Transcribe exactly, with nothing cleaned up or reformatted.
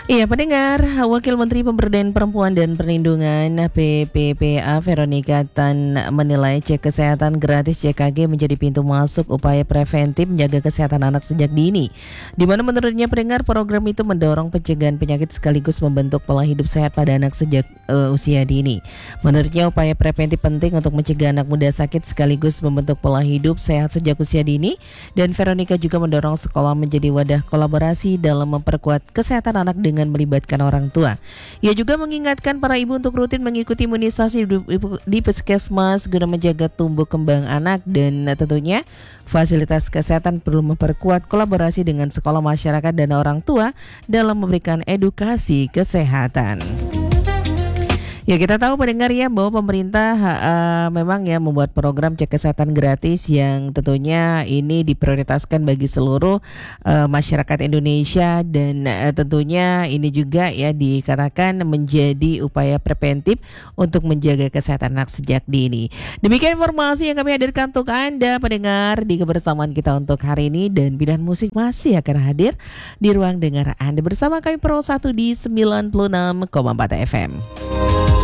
Iya, pendengar, Wakil Menteri Pemberdayaan Perempuan dan Perlindungan P P P A Veronica Tan menilai cek kesehatan gratis C K G menjadi pintu masuk upaya preventif menjaga kesehatan anak sejak dini. Di mana menurutnya pendengar program itu mendorong pencegahan penyakit sekaligus membentuk pola hidup sehat pada anak sejak uh, usia dini. Menurutnya upaya preventif penting untuk mencegah anak muda sakit sekaligus membentuk pola hidup sehat sejak usia dini, dan Veronica juga mendorong sekolah menjadi wadah kolaborasi dalam memperkuat kesehatan anak dengan dengan melibatkan orang tua. Ia juga mengingatkan para ibu untuk rutin mengikuti imunisasi di, di puskesmas guna menjaga tumbuh kembang anak, dan tentunya fasilitas kesehatan perlu memperkuat kolaborasi dengan sekolah, masyarakat dan orang tua dalam memberikan edukasi kesehatan. Ya, kita tahu pendengar ya bahwa pemerintah uh, memang ya membuat program cek kesehatan gratis yang tentunya ini diprioritaskan bagi seluruh uh, masyarakat Indonesia, dan uh, tentunya ini juga ya dikatakan menjadi upaya preventif untuk menjaga kesehatan anak sejak dini. Demikian informasi yang kami hadirkan untuk Anda pendengar di kebersamaan kita untuk hari ini, dan pilihan musik masih akan hadir di ruang dengar Anda bersama kami Pro satu di sembilan puluh enam koma empat F M.